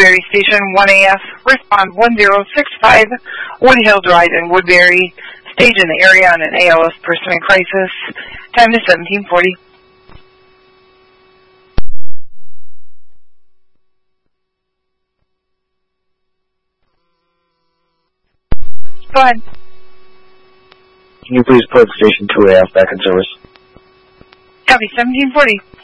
Woodbury Station 1AF. Respond 1065 Woodhill Drive in Woodbury. Stage in the area on an ALS person in crisis. Time is 1740. Go ahead. Can you please put Station 2AF back in service? Copy, 1740.